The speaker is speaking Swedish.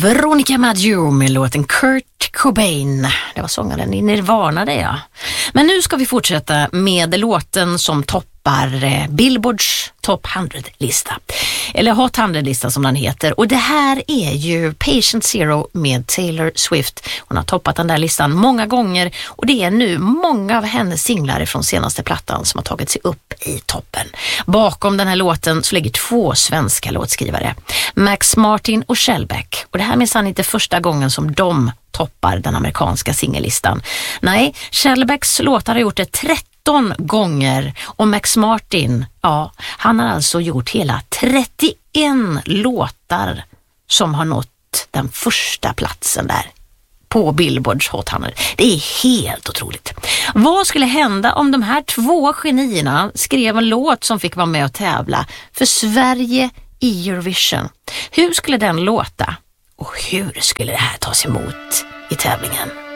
Veronica Maggio med låten Kurt Cobain. Det var sångaren i Nirvana det, ja. Men nu ska vi fortsätta med låten som toppar Billboards Top 100-lista. Eller Hot 100-lista som den heter. Och det här är ju Patient Zero med Taylor Swift. Hon har toppat den där listan många gånger. Och det är nu många av hennes singlar från senaste plattan som har tagit sig upp i toppen. Bakom den här låten så ligger 2 svenska låtskrivare. Max Martin och Shellback. Och det här är minsann inte första gången som de toppar den amerikanska singellistan. Nej, Shellbacks låtar har gjort det 13 gånger och Max Martin, ja, han har alltså gjort hela 31 låtar som har nått den första platsen där på Billboards Hot 100. Det är helt otroligt. Vad skulle hända om de här 2 genierna skrev en låt som fick vara med och tävla för Sverige i Eurovision? Hur skulle den låta? Och hur skulle det här tas emot i tävlingen?